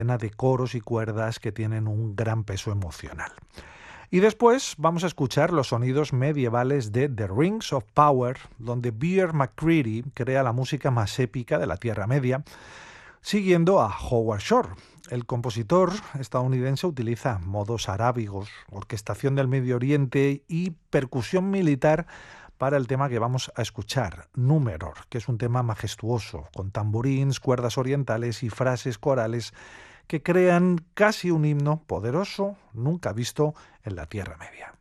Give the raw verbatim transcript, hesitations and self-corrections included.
de coros y cuerdas que tienen un gran peso emocional. Y después vamos a escuchar los sonidos medievales de The Rings of Power, donde Bear McCreary crea la música más épica de la Tierra Media, siguiendo a Howard Shore. El compositor estadounidense utiliza modos arábigos, orquestación del Medio Oriente y percusión militar para el tema que vamos a escuchar, Númenor, que es un tema majestuoso, con tamborines, cuerdas orientales y frases corales que crean casi un himno poderoso nunca visto en la Tierra Media.